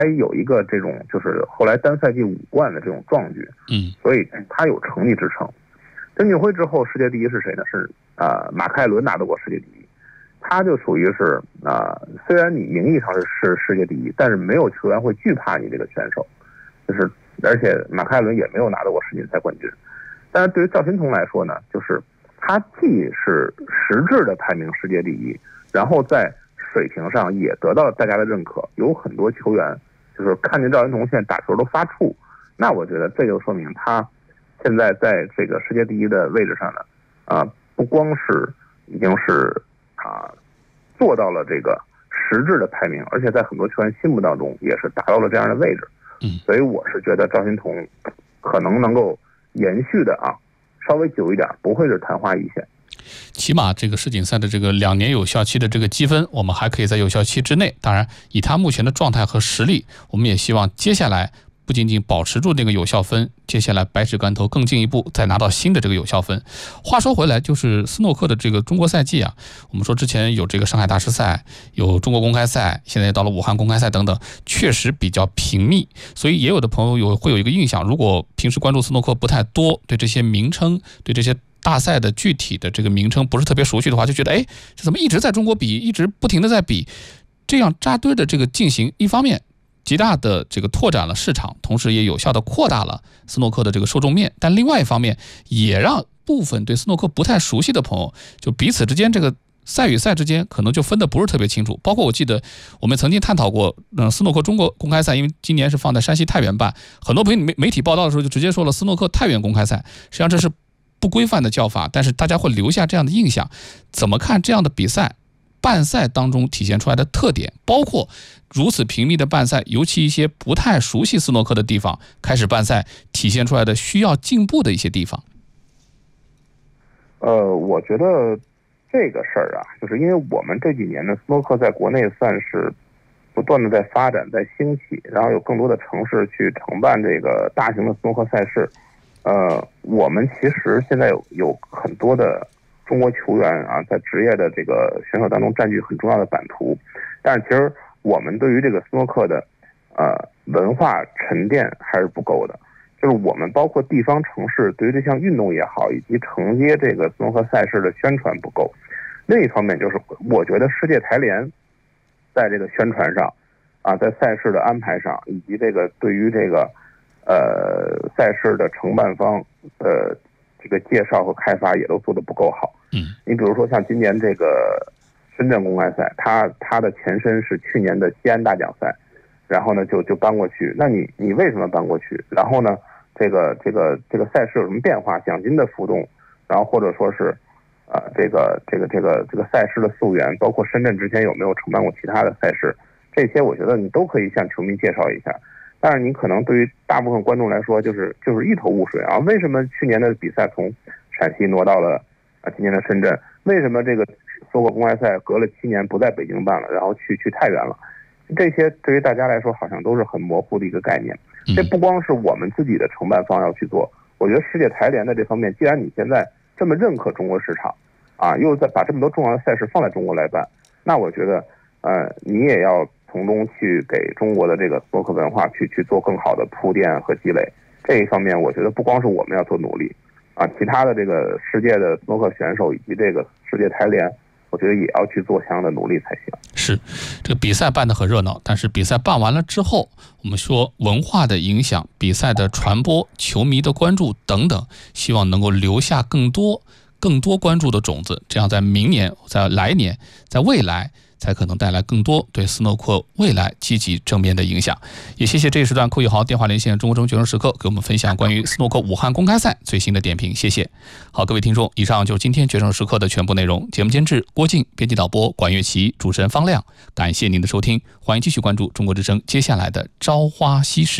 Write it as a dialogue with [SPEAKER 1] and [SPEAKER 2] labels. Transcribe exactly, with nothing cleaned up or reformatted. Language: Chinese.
[SPEAKER 1] 有一个这种就是后来单赛季五冠的这种壮举，
[SPEAKER 2] 嗯，
[SPEAKER 1] 所以他有成绩支撑。曾俊辉之后世界第一是谁呢？是呃马克艾伦拿到过世界第一，他就属于是啊、呃，虽然你名义上是是世界第一，但是没有球员会惧怕你这个选手，就是而且马克艾伦也没有拿到过世锦赛冠军。但是对于赵心童来说呢，就是他既是实质的排名世界第一，然后在水平上也得到了大家的认可，有很多球员就是看见赵心童现在打球都发怵，那我觉得这就说明他现在在这个世界第一的位置上呢，啊、呃，不光是已经是啊做到了这个实质的排名，而且在很多球员心目当中也是达到了这样的位置。
[SPEAKER 2] 嗯，
[SPEAKER 1] 所以我是觉得赵心童可能能够延续的啊，稍微久一点，不会是昙花一现。
[SPEAKER 2] 起码这个世锦赛的这个两年有效期的这个积分，我们还可以在有效期之内。当然，以他目前的状态和实力，我们也希望接下来不仅仅保持住这个有效分，接下来百尺竿头更进一步，再拿到新的这个有效分。话说回来，就是斯诺克的这个中国赛季啊，我们说之前有这个上海大师赛，有中国公开赛，现在到了武汉公开赛等等，确实比较频密，所以也有的朋友有会有一个印象，如果平时关注斯诺克不太多，对这些名称，对这些大赛的具体的这个名称不是特别熟悉的话，就觉得哎，这怎么一直在中国比，一直不停的在比，这样扎堆的这个进行，一方面极大的这个拓展了市场，同时也有效的扩大了斯诺克的这个受众面，但另外一方面也让部分对斯诺克不太熟悉的朋友，就彼此之间这个赛与赛之间可能就分得不是特别清楚。包括我记得我们曾经探讨过，嗯，斯诺克中国公开赛，因为今年是放在山西太原办，很多朋友媒媒体报道的时候就直接说了斯诺克太原公开赛，实际上这是不规范的叫法，但是大家会留下这样的印象。怎么看这样的比赛办赛当中体现出来的特点，包括如此频密的办赛，尤其一些不太熟悉斯诺克的地方开始办赛，体现出来的需要进步的一些地方。
[SPEAKER 1] 呃，我觉得这个事儿啊，就是因为我们这几年的斯诺克在国内算是不断的在发展、在兴起，然后有更多的城市去承办这个大型的斯诺克赛事。呃，我们其实现在有有很多的中国球员啊，在职业的这个选手当中占据很重要的版图，但是其实我们对于这个斯诺克的呃文化沉淀还是不够的，就是我们包括地方城市对于这项运动也好，以及承接这个斯诺克赛事的宣传不够。另一方面就是我觉得世界台联在这个宣传上啊，在赛事的安排上，以及这个对于这个呃赛事的承办方的这个介绍和开发也都做得不够好。
[SPEAKER 2] 嗯，
[SPEAKER 1] 你比如说像今年这个深圳公开赛，它它的前身是去年的西安大奖赛，然后呢就就搬过去。那你你为什么搬过去？然后呢，这个这个这个赛事有什么变化？奖金的浮动，然后或者说是呃这个这个这个这个赛事的溯源，包括深圳之前有没有承办过其他的赛事，这些我觉得你都可以向球迷介绍一下。但是你可能对于大部分观众来说，就是就是一头雾水啊！为什么去年的比赛从陕西挪到了啊今年的深圳？为什么这个斯诺克公开赛隔了七年不在北京办了，然后去去太原了？这些对于大家来说好像都是很模糊的一个概念。这不光是我们自己的承办方要去做，我觉得世界台联的这方面，既然你现在这么认可中国市场，啊，又在把这么多重要的赛事放在中国来办，那我觉得呃你也要从中去给中国的这个斯诺克文化去去做更好的铺垫和积累。这一方面我觉得不光是我们要做努力啊，其他的这个世界的斯诺克选手以及这个世界台联，我觉得也要去做相应的努力才行。
[SPEAKER 2] 是，这个比赛办得很热闹，但是比赛办完了之后，我们说文化的影响、比赛的传播、球迷的关注等等，希望能够留下更多更多关注的种子，这样在明年、在来年、在未来才可能带来更多对斯诺克未来积极正面的影响。也谢谢这一时段寇宇豪电话连线中国中决胜时刻给我们分享关于斯诺克武汉公开赛最新的点评，谢谢。好，各位听众，以上就是今天决胜时刻的全部内容。节目监制郭靖，编辑导播管乐琪，主持人方亮。感谢您的收听，欢迎继续关注中国之声接下来的朝花夕拾。